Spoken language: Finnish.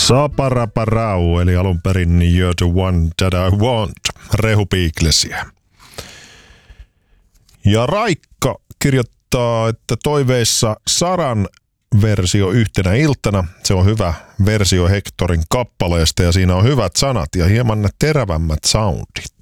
Saparaparau, eli alun perin You're the one that I want, Rehu Beatlessia. Ja Raikka kirjoittaa, että toiveissa Saran versio yhtenä iltana. Se on hyvä versio Hectorin kappaleesta ja siinä on hyvät sanat ja hieman terävämmät soundit.